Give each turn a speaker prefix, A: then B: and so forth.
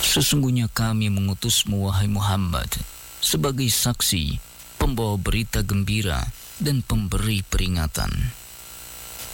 A: Sesungguhnya kami mengutusmu, wahai Muhammad, sebagai saksi, pembawa berita gembira, dan pemberi peringatan.